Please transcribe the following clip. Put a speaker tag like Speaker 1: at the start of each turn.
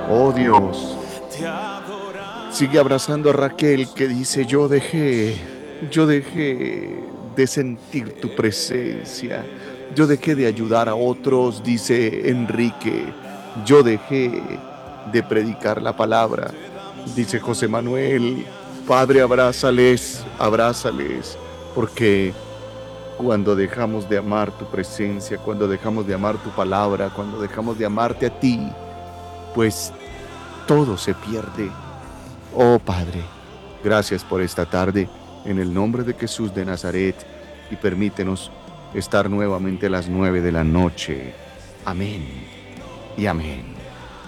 Speaker 1: Oh Dios, sigue abrazando a Raquel que dice, yo dejé de sentir tu presencia, yo dejé de ayudar a otros, dice Enrique, yo dejé de predicar la palabra, dice José Manuel, Padre, abrázales, abrázales, porque cuando dejamos de amar tu presencia, cuando dejamos de amar tu palabra, cuando dejamos de amarte a ti, pues todo se pierde. Oh Padre, gracias por esta tarde, en el nombre de Jesús de Nazaret, y permítenos estar nuevamente a las 9 de la noche. Amén y amén.